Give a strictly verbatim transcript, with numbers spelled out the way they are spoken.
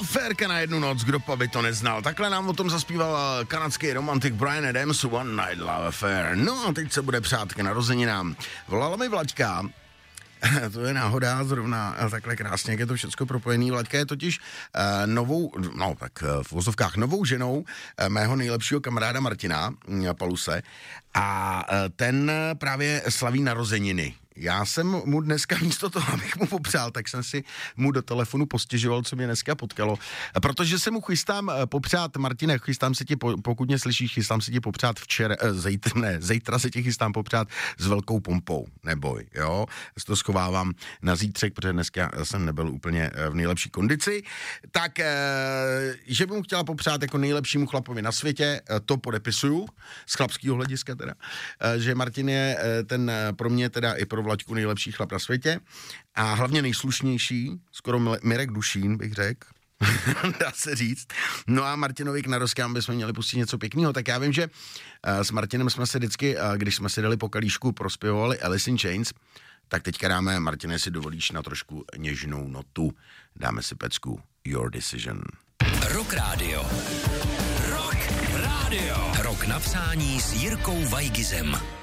Férka na jednu noc, kdo pa by to neznal. Takhle nám o tom zaspíval kanadský romantik Bryan Adams, One Night Love Affair. No a teď se bude přát k narozeninám. Volala mi Vlaďka, to je náhoda, zrovna takhle krásně, jak je to všecko propojený. Vlaďka je totiž uh, novou, no tak uh, v vozovkách novou ženou uh, mého nejlepšího kamaráda Martina uh, Paluse a uh, ten právě slaví narozeniny. Já jsem mu dneska místo toho, abych mu popřál, tak jsem si mu do telefonu postěžoval, co mě dneska potkalo. Protože se mu chystám popřát, Martine, chystám se ti, pokud mě slyšíš, chystám se ti popřát včera, zítra, ne, zítra se ti chystám popřát s velkou pompou, neboj, jo. Já to schovávám na zítřek, protože dneska jsem nebyl úplně v nejlepší kondici. Tak, že bych mu chtěla popřát jako nejlepšímu chlapovi na světě, to podepisuju, z chlapského hlediska teda, že Martin je ten pro mě teda i pro Vlaďku nejlepší chlap na světě a hlavně nejslušnější, skoro Mirek Dušín, bych řekl, dá se říct. No a Martinovi k narozkám bychom měli pustit něco pěkného, tak já vím, že uh, s Martinem jsme se vždycky, uh, když jsme si dali po kalíšku, prospěvovali Alice in Chains, tak teďka dáme, Martine, si dovolíš na trošku něžnou notu, dáme si pecku Your Decision. Rock Radio. Rock Radio. Rock na přání s Jirkou Vajgizem.